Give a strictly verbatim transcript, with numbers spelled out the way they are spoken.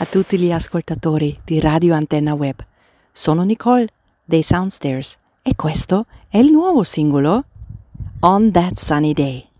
a tutti gli ascoltatori di Radio Antenna Web. Sono Nicole dei Soundstairs e questo è il nuovo singolo On That Sunny Day.